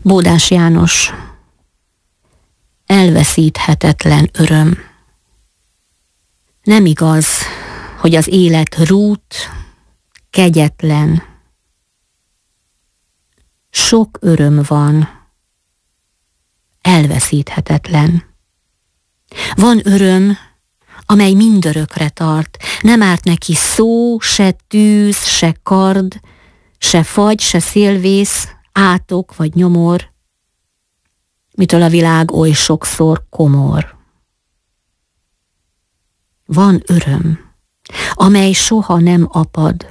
Bódás János. Elveszíthetetlen öröm. Nem igaz, hogy az élet rút, kegyetlen. Sok öröm van, elveszíthetetlen. Van öröm, amely mindörökre tart, nem árt neki szó, se tűz, se kard, se fagy, se szélvész, átok vagy nyomor, mitől a világ oly sokszor komor. Van öröm, amely soha nem apad,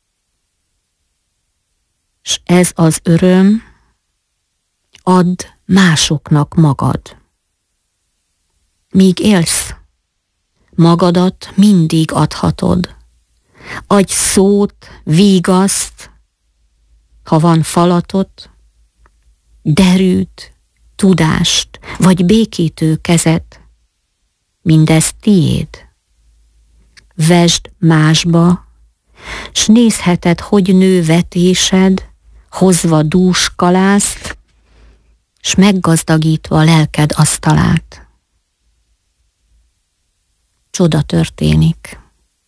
s ez az öröm, add másoknak magad. Míg élsz, magadat mindig adhatod. Adj szót, vígaszt, ha van falatot, derűt, tudást, vagy békítő kezet, mindez tiéd. Vesd másba, s nézheted, hogy nő vetésed, hozva dús kalászt, s meggazdagítva lelked asztalát. Csoda történik.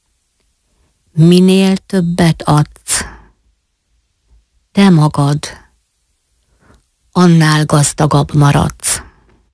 Minél többet adsz, te magad, annál gazdagabb maradsz.